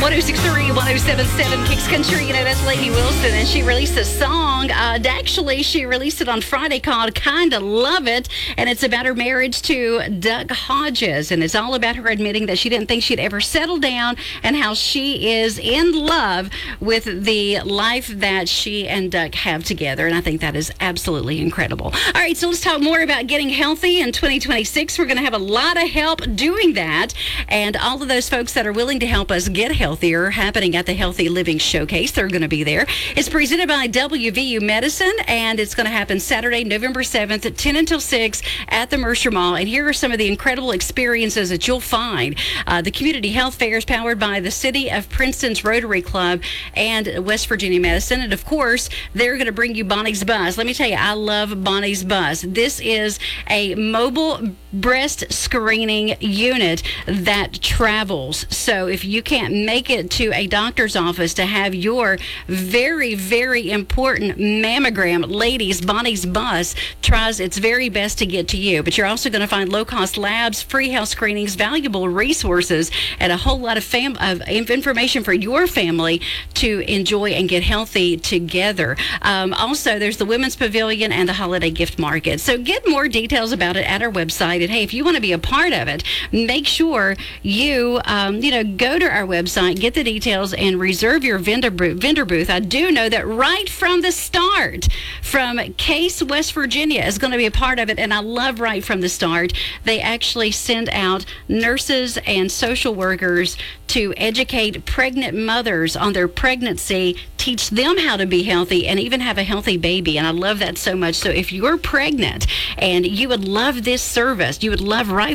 1063, 1077 Kicks Country. You know, that's Lady Wilson, and she released a song. Actually, she released it on Friday called Kinda Love It, and it's about her marriage to Doug Hodges, and it's all about her admitting that she didn't think she'd ever settle down and how she is in love with the life that she and Doug have together, and I think that is absolutely incredible. All right, so let's talk more about getting healthy in 2026. We're going to have a lot of help doing that, and all of those folks that are willing to help us get healthier happening at the Healthy Living Showcase. They're going to be there. It's presented by WVU Medicine, and it's going to happen Saturday, November 7th at 10 until 6 at the Mercer Mall. And here are some of the incredible experiences that you'll find. The Community Health Fair is powered by the City of Princeton's Rotary Club and West Virginia Medicine. And, of course, they're going to bring you Bonnie's Bus. Let me tell you, I love Bonnie's Bus. This is a mobile breast screening unit that travels. So if you can't make it to a doctor's office to have your very, very important mammogram, ladies, Bonnie's Bus tries its very best to get to you. But you're also going to find low-cost labs, free health screenings, valuable resources, and a whole lot of information for your family to enjoy and get healthy together. Also, there's the Women's Pavilion and the Holiday Gift Market. So get more details about it at our website. And hey, if you want to be a part of it, make sure you go to our website, get the details, and reserve your vendor booth. I do know that right from the start, from Case, West Virginia, is going to be a part of it, and I love right from the start. They actually send out nurses and social workers to educate pregnant mothers on their pregnancy, teach them how to be healthy, and even have a healthy baby. And I love that so much. So if you're pregnant and you would love this service, you would love right